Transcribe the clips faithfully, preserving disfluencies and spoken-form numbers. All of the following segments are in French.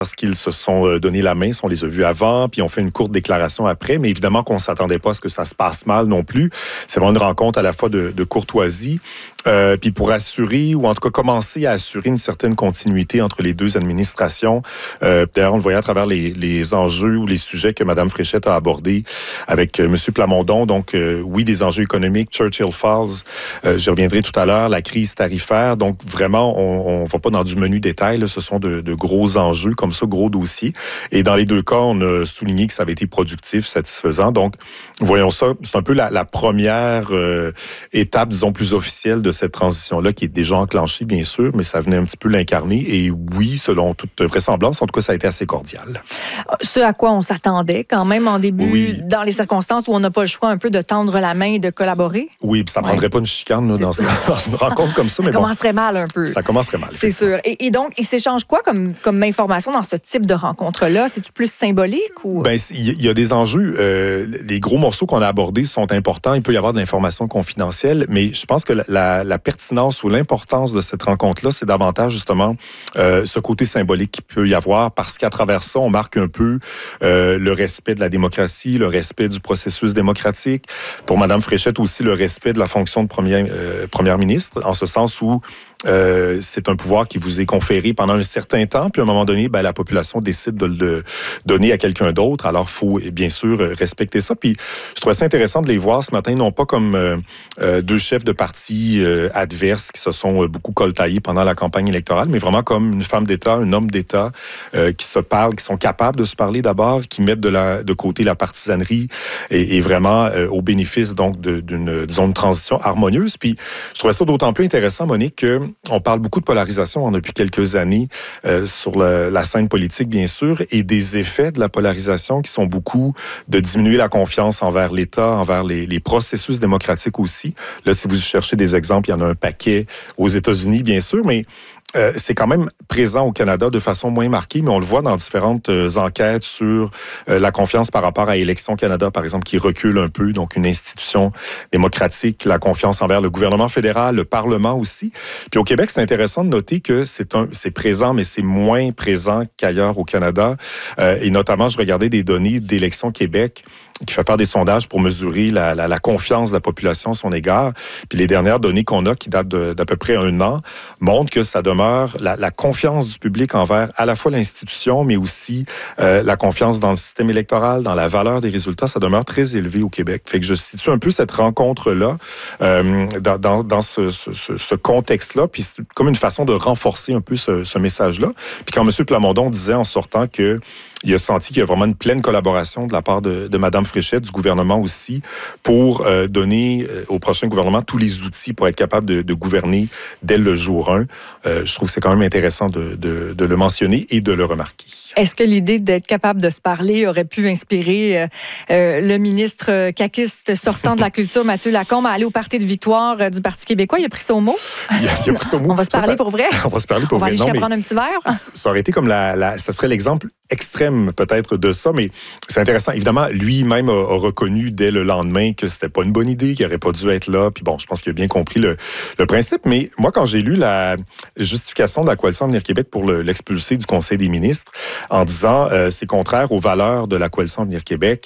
parce qu'ils se sont donné la main, on les a vus avant, puis on fait une courte déclaration après, mais évidemment qu'on ne s'attendait pas à ce que ça se passe mal non plus. C'est vraiment une rencontre à la fois de, de courtoisie, euh, puis pour assurer, ou en tout cas commencer à assurer une certaine continuité entre les deux administrations. Euh, d'ailleurs, on le voyait à travers les, les enjeux ou les sujets que Mme Fréchette a abordés avec euh, M. Plamondon. Donc, euh, oui, des enjeux économiques, Churchill Falls, euh, j'y reviendrai tout à l'heure, la crise tarifaire. Donc, vraiment, on ne va pas dans du menu détail, là, ce sont de, de gros enjeux comme ça, gros dossiers. Et dans les deux cas, on a souligné que ça avait été productif, satisfaisant. Donc, voyons ça, c'est un peu la, la première euh, étape, disons, plus officielle de cette transition-là, qui est déjà enclenchée, bien sûr, mais ça venait un petit peu l'incarner. Et oui, selon toute vraisemblance, en tout cas, ça a été assez cordial. Ce à quoi on s'attendait quand même en début, oui. Dans les circonstances où on n'a pas le choix un peu de tendre la main et de collaborer. Oui, puis ça ne prendrait ouais. pas une chicane là, dans, dans une rencontre comme ça. Ça mais commencerait bon, mal un peu. Ça commencerait mal. C'est sûr. Et, et donc, il s'échange quoi comme, comme information dans ce type de rencontre-là? C'est-tu plus symbolique ou... Ben, il y a des enjeux. Euh, les gros morceaux qu'on a abordés sont importants. Il peut y avoir de l'information confidentielle, mais je pense que la, la, la pertinence ou l'importance de cette rencontre-là, c'est davantage justement euh, ce côté symbolique qu'il peut y avoir, parce qu'à travers ça, on marque un peu euh, le respect de la démocratie, le respect du processus démocratique. Pour Mme Fréchette aussi, le respect de la fonction de première, euh, première ministre, en ce sens où euh, c'est un pouvoir qui vous est conféré pendant un certain temps, puis à un moment donné, ben, la population décide de le donner à quelqu'un d'autre. Alors, il faut bien sûr respecter ça. Puis, je trouvais ça intéressant de les voir ce matin, non pas comme euh, euh, deux chefs de partis euh, adverses qui se sont euh, beaucoup coltaillés pendant la campagne électorale, mais vraiment comme une femme d'État, un homme d'État euh, qui se parlent, qui sont capables de se parler d'abord, qui mettent de, la, de côté la partisanerie et, et vraiment euh, au bénéfice donc de, d'une disons, une transition harmonieuse. Puis, je trouvais ça d'autant plus intéressant, Monique, que on parle beaucoup de polarisation hein, depuis quelques années euh, sur le, la scène politique, bien sûr, et des effets de la polarisation qui sont beaucoup de diminuer la confiance envers l'État, envers les, les processus démocratiques aussi. Là, si vous cherchez des exemples, il y en a un paquet aux États-Unis, bien sûr, mais Euh, c'est quand même présent au Canada de façon moins marquée, mais on le voit dans différentes euh, enquêtes sur euh, la confiance par rapport à Élections Canada, par exemple, qui recule un peu, donc une institution démocratique, la confiance envers le gouvernement fédéral, le Parlement aussi. Puis au Québec, c'est intéressant de noter que c'est, un, c'est présent, mais c'est moins présent qu'ailleurs au Canada. Euh, et notamment, je regardais des données d'Élections Québec qui fait faire des sondages pour mesurer la, la, la confiance de la population à son égard. Puis les dernières données qu'on a, qui datent de, d'à peu près un an, montrent que ça demeure la, la confiance du public envers à la fois l'institution, mais aussi euh, la confiance dans le système électoral, dans la valeur des résultats, ça demeure très élevé au Québec. Fait que je situe un peu cette rencontre-là euh, dans, dans, dans ce, ce, ce contexte-là, puis c'est comme une façon de renforcer un peu ce, ce message-là. Puis quand M. Plamondon disait en sortant que il a senti qu'il y a vraiment une pleine collaboration de la part de, de Mme Fréchette, du gouvernement aussi, pour euh, donner euh, au prochain gouvernement tous les outils pour être capable de, de gouverner dès le jour un. Euh, je trouve que c'est quand même intéressant de, de, de le mentionner et de le remarquer. Est-ce que l'idée d'être capable de se parler aurait pu inspirer euh, euh, le ministre caquiste sortant de la culture, Mathieu Lacombe, à aller au party de victoire euh, du Parti québécois? Il a pris ça au mot? Il a, il a pris ça au mot. On va se parler ça, ça, pour vrai? On va se parler pour on vrai. On va aller prendre un petit verre? Ça aurait été comme la... la ça serait l'exemple extrême peut-être de ça, mais c'est intéressant. Évidemment, lui-même a, a reconnu dès le lendemain que c'était pas une bonne idée, qu'il n'aurait pas dû être là. Puis bon, je pense qu'il a bien compris le, le principe. Mais moi, quand j'ai lu la justification de la Coalition Avenir Québec pour le, l'expulser du Conseil des ministres en disant euh, c'est contraire aux valeurs de la Coalition Avenir Québec,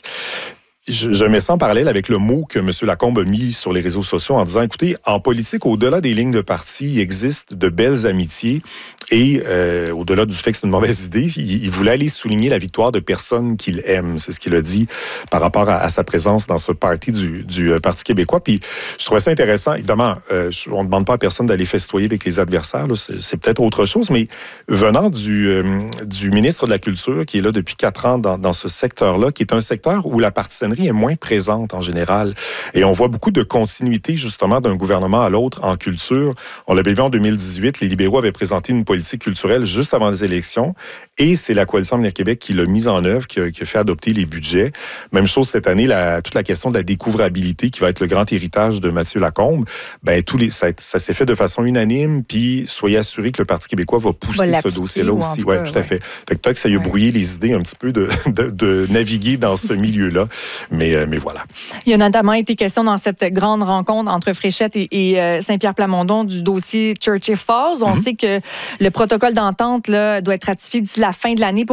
Je, je mets ça en parallèle avec le mot que M. Lacombe a mis sur les réseaux sociaux en disant, écoutez, en politique, au-delà des lignes de parti, il existe de belles amitiés et euh, au-delà du fait que c'est une mauvaise idée, il, il voulait aller souligner la victoire de personnes qu'il aime. C'est ce qu'il a dit par rapport à, à sa présence dans ce party du, du euh, Parti québécois. Puis je trouvais ça intéressant. Évidemment, euh, on ne demande pas à personne d'aller festoyer avec les adversaires. Là, c'est, c'est peut-être autre chose, mais venant du, euh, du ministre de la Culture, qui est là depuis quatre ans dans, dans ce secteur-là, qui est un secteur où la partisanerie est moins présente en général. Et on voit beaucoup de continuité, justement, d'un gouvernement à l'autre en culture. On l'avait vu en deux mille dix-huit, les libéraux avaient présenté une politique culturelle juste avant les élections et c'est la Coalition Avenir Québec qui l'a mise en œuvre, qui a, qui a fait adopter les budgets. Même chose cette année, la, toute la question de la découvrabilité qui va être le grand héritage de Mathieu Lacombe, ben, tous les, ça, ça s'est fait de façon unanime, puis soyez assurés que le Parti québécois va pousser va ce dossier-là aussi. Oui, tout à fait. Fait que peut-être que ça y a ouais. brouillé les idées un petit peu de, de, de naviguer dans ce milieu-là. Mais, euh, mais voilà. Il y a notamment été question dans cette grande rencontre entre Fréchette et, et euh, Saint-Pierre Plamondon du dossier Churchill Falls. On mm-hmm. sait que le protocole d'entente là, doit être ratifié d'ici la fin de l'année.